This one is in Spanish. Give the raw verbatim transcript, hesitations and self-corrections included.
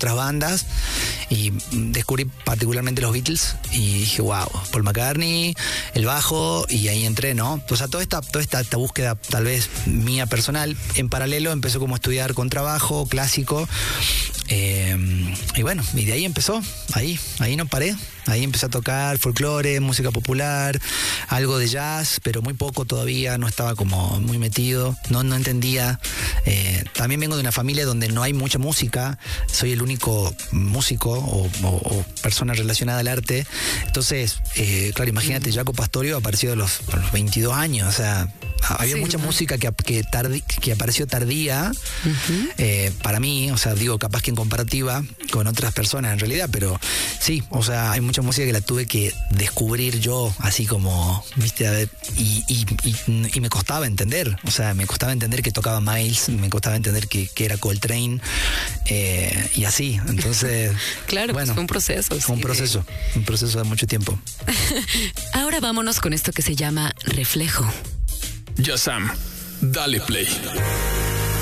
otras bandas y descubrí particularmente los Beatles y dije, wow, Paul McCartney, el bajo, y ahí entré, ¿no? O sea, toda esta, toda esta, esta búsqueda tal vez mía personal, en paralelo empezó como a estudiar contrabajo, clásico, eh, y bueno, y de ahí empezó, ahí, ahí no paré. Ahí empecé a tocar folclore, música popular, algo de jazz, pero muy poco todavía, no estaba como muy metido, no, no entendía. Eh, también vengo de una familia donde no hay mucha música, soy el único músico o, o, o persona relacionada al arte. Entonces, eh, claro, imagínate, Jaco Pastorio apareció a los, a los veintidós años, o sea, había sí, mucha ¿no? música que, que, tardi, que apareció tardía, uh-huh. eh, para mí, o sea, digo, capaz que en comparativa con otras personas en realidad, pero sí, o sea, hay mucha música que la tuve que descubrir yo, así como, viste, a ver, y, y, y, y me costaba entender, o sea, me costaba entender que tocaba Miles, me costaba entender que, que era Coltrane, eh, y así, entonces... Claro, bueno, pues fue un proceso. Fue un sí. proceso, un proceso de mucho tiempo. Ahora vámonos con esto que se llama Reflejo. Ya Sam, dale play.